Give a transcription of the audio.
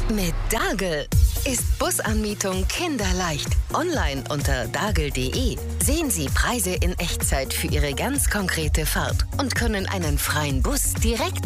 Mit Dagel ist Busanmietung kinderleicht. Online unter dagel.de sehen Sie Preise in Echtzeit für Ihre ganz konkrete Fahrt und können einen freien Bus direkt